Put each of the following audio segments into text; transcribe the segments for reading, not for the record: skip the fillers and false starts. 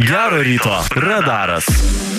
Gero ryto radaras.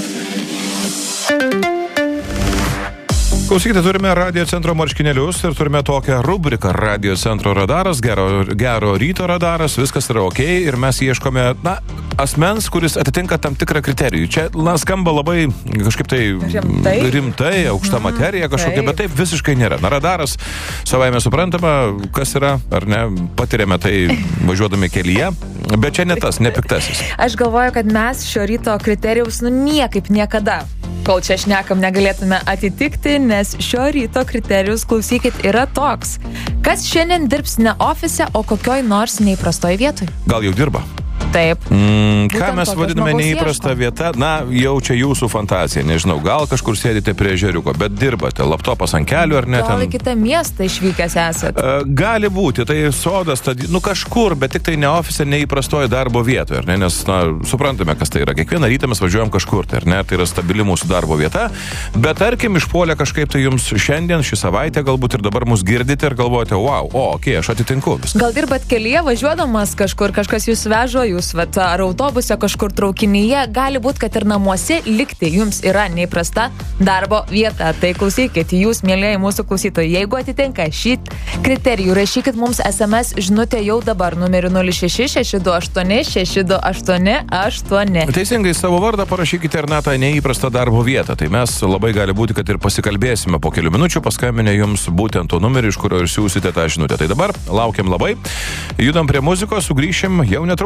Klausykite, turime Radio centro marškinėlius ir turime tokią rubriką Radio centro radaras, gero ryto radaras, viskas yra ok ir mes ieškome, asmens, kuris atitinka tam tikrą kriterijų. Čia, skamba labai kažkaip tai rimtai aukšta materija kažkokia, bet taip visiškai nėra. Radaras, savaime suprantama, kas yra, ar ne, patiriame tai važiuodami kelyje, bet čia ne tas, ne piktasis. Aš galvoju, kad mes šio ryto kriterijaus niekaip niekada, kol čia šnekam, negalėtume atitikti, nes šio ryto kriterijus, klausykit, yra toks. Kas šiandien dirbs ne ofise, o kokioj nors neįprastoj vietoj? Gal jau dirba? Taip. Ką mes vadiname neįprasta vieta? Jau čia jūsų fantazija, nežinau, gal kažkur sėdite prie ežeriuko, bet dirbate, laptopas ant kelių ar ne? Gal į kitą miestą išvykęs esat? Gali būti, tai sodas, kažkur, bet tik tai ne ofise, neįprastoje darbo vietoje, ar ne? Nes, suprantame, kas tai yra. Kiekvieną rytą mes važiuojam kažkur, ar ne? Tai yra stabili mūsų darbo vieta, bet tarkim, išpuolė kažkaip tai jums šiandien, šį savaitę, galbūt ir dabar mus girdite ir galvojate, aš atitinku. Gal dirbat kelyje, važiuodamas kažkur, kažkas jūs vežo, ar autobuse kažkur traukinyje, gali būti, kad ir namuose likti jums yra neįprasta darbo vieta. Tai klausykit, jūs, mielieji mūsų klausytojai, jeigu atitinka šį kriterijų, rašykit mums SMS žinutę jau dabar, numeriu 06-628-628. Teisingai savo vardą parašykite ir tą neįprastą darbo vietą. Tai mes labai gali būti, kad ir pasikalbėsime po kelių minučių, paskambinę jums būtent to numerį, iš kurio ir siūsite tą žinutę. Tai dabar laukiam labai, judam prie muzikos, sugrįšim jau netrukus.